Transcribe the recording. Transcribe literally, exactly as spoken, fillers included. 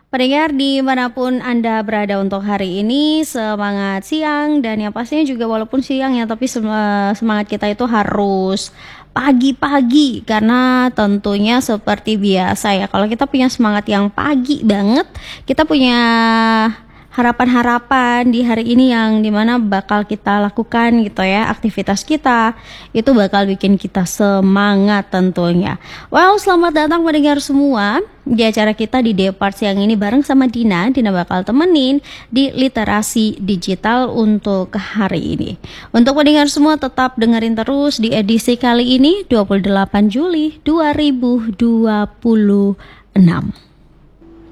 Pendengar dimanapun Anda berada untuk hari ini, semangat siang dan yang pastinya juga walaupun siang ya, tapi sem- eh, semangat kita itu harus pagi-pagi karena tentunya seperti biasa ya. Kalau kita punya semangat yang pagi banget, kita punya harapan-harapan di hari ini yang dimana bakal kita lakukan gitu ya, aktivitas kita itu bakal bikin kita semangat tentunya. Well, selamat datang pendengar semua di acara kita di Depart siang ini bareng sama Dina. Dina bakal temenin di literasi digital untuk hari ini. Untuk pendengar semua tetap dengerin terus di edisi kali ini dua puluh delapan Juli dua ribu dua puluh enam.